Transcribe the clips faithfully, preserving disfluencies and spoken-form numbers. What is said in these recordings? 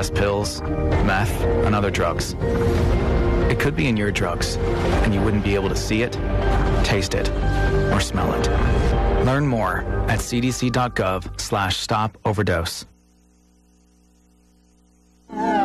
compressed pills, meth, and other drugs. It could be in your drugs, and you wouldn't be able to see it, taste it, or smell it. Learn more at cdc.gov slash stop overdose. Hi,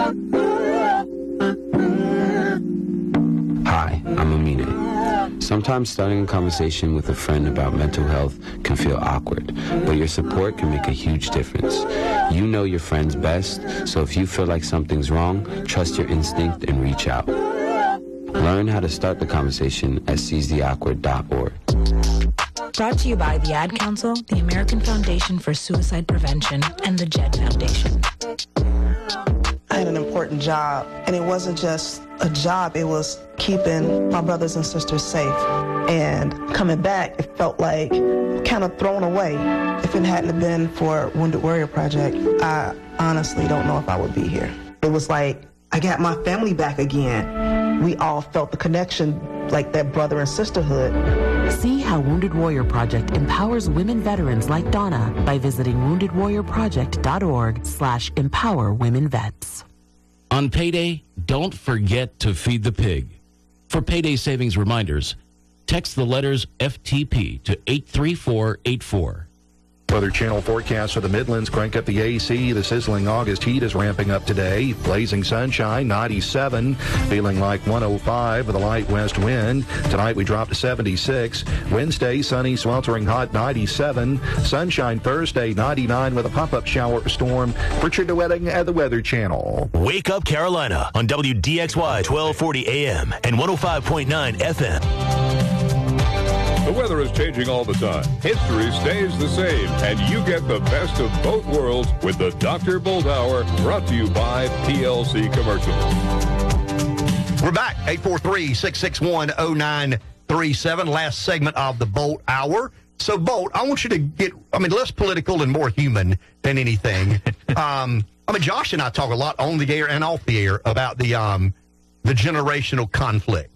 I'm Amine. Sometimes starting a conversation with a friend about mental health can feel awkward, but your support can make a huge difference. You know your friends best, so if you feel like something's wrong, trust your instinct and reach out. Learn how to start the conversation at seize the awkward dot org. Brought to you by the Ad Council, the American Foundation for Suicide Prevention, and the Jed Foundation. I had an important job, and it wasn't just a job, it was keeping my brothers and sisters safe. And coming back, it felt like kind of thrown away. If it hadn't been for Wounded Warrior Project, I honestly don't know if I would be here. It was like, I got my family back again. We all felt the connection, like that brother and sisterhood. See how Wounded Warrior Project empowers women veterans like Donna by visiting wounded warrior project dot org slash empower women vets. On payday, don't forget to feed the pig. For payday savings reminders, text the letters F T P to eight three four eight four. Weather Channel forecast for the Midlands. Crank up the A C. The sizzling August heat is ramping up today. Blazing sunshine, ninety-seven. Feeling like one oh five with a light west wind. Tonight we drop to seventy-six. Wednesday, sunny, sweltering hot, ninety-seven. Sunshine Thursday, ninety-nine with a pop-up shower storm. Richard DeWetting at the Weather Channel. Wake Up Carolina on W D X Y twelve forty A M and one oh five point nine F M. The weather is changing all the time. History stays the same, and you get the best of both worlds with the Doctor Bolt Hour, brought to you by P L C Commercial. We're back. eight four three, six six one, oh nine three seven. Last segment of the Bolt Hour. So, Bolt, I want you to get, I mean, less political and more human than anything. um, I mean, Josh and I talk a lot on the air and off the air about the um, the generational conflict.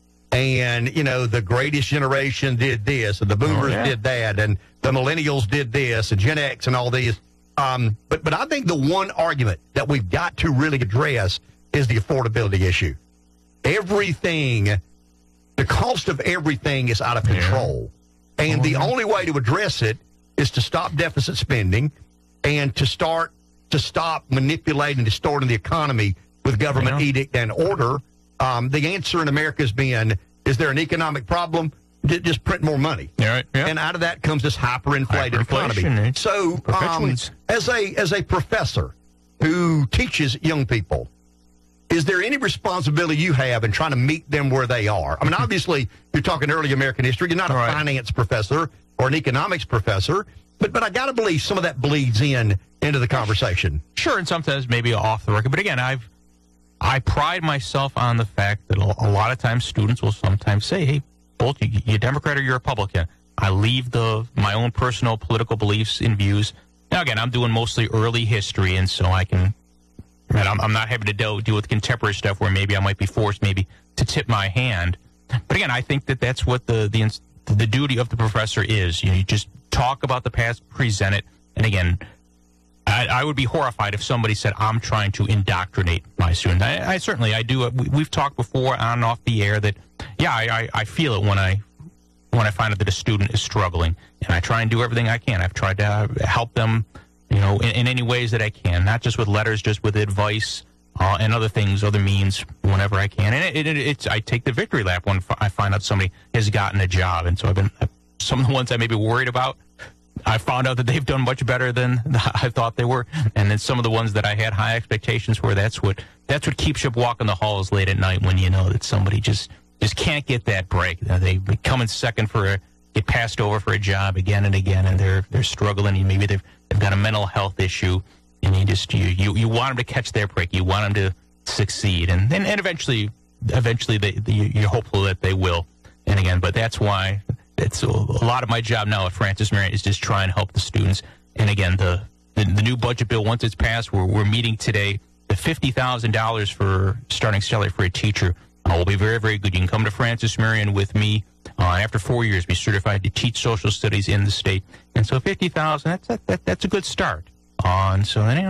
And, you know, the greatest generation did this, and the boomers oh, yeah. did that, and the millennials did this, and Gen X and all these. Um, but, but I think the one argument that we've got to really address is the affordability issue. Everything, the cost of everything is out of control. Yeah. And oh, the yeah. only way to address it is to stop deficit spending and to start to stop manipulating, distorting the economy with government yeah. edict and order. Um, the answer in America has been, is there an economic problem? D- just print more money. Yeah, right, yeah. And out of that comes this hyperinflated economy. So um, as a as a professor who teaches young people, is there any responsibility you have in trying to meet them where they are? I mean, obviously, you're talking early American history. You're not a right. finance professor or an economics professor. But but I got to believe some of that bleeds in into the conversation. Sure, and sometimes maybe off the record. But again, I've I pride myself on the fact that a lot of times students will sometimes say, hey, Bolt, you, you Democrat or you're Republican. I leave the my own personal political beliefs and views. Now, again, I'm doing mostly early history, and so I can, and I'm, I'm not having to deal, deal with contemporary stuff where maybe I might be forced maybe to tip my hand. But again, I think that that's what the the, the duty of the professor is. You know, you just talk about the past, present it, and again, I, I would be horrified if somebody said, I'm trying to indoctrinate my student. I, I certainly, I do. We, we've talked before on and off the air that, yeah, I, I, I feel it when I when I find out that a student is struggling. And I try and do everything I can. I've tried to uh, help them, you know, in, in any ways that I can, not just with letters, just with advice uh, and other things, other means, whenever I can. And it, it, it's I take the victory lap when I find out somebody has gotten a job. And so I've been, some of the ones I may be worried about, I found out that they've done much better than I thought they were. And then some of the ones that I had high expectations for, that's what that's what keeps you up walking the halls late at night when you know that somebody just, just can't get that break. They come in second for a, get passed over for a job again and again, and they're they're struggling. Maybe they've, they've got a mental health issue, and you just you, you, you want them to catch their break. You want them to succeed, and and, and eventually, eventually they, they, you're hopeful that they will. And again, but that's why it's a, a lot of my job now at Francis Marion is just try and help the students. And again, the the, the new budget bill, once it's passed, we're we're meeting today. The fifty thousand dollars for starting salary for a teacher uh, will be very, very good. You can come to Francis Marion with me. Uh, after four years, be certified to teach social studies in the state. And so fifty thousand dollars, that's, that, that, that's a good start. Uh, and so,